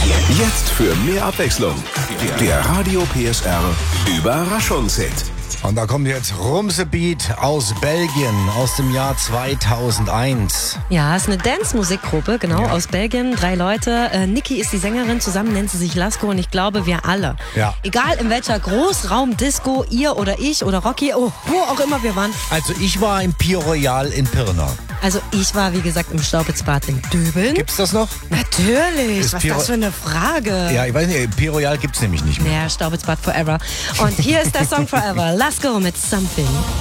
Jetzt für mehr Abwechslung. Der Radio PSR Überraschungshit. Und da kommt jetzt Rumsebeat aus Belgien, aus dem Jahr 2001. Ja, ist eine Dance-Musikgruppe, genau, Ja. aus Belgien. 3 Leute. Niki ist die Sängerin, zusammen nennt sie sich Lasko und ich glaube, wir alle. Ja. Egal in welcher Großraum-Disco, ihr oder ich oder Rocky, wo auch immer wir waren. Also ich war im Pier Royal in Pirna. Also ich war, wie gesagt, im Staubitzbad in Döbeln. Gibt's das noch? Natürlich, Ist was ist das für eine Frage? Ja, ich weiß nicht, Pier Royal gibt's nämlich nicht mehr. Ja, Staubitzbad Forever. Und hier ist der Song Forever. Lasko mit Something.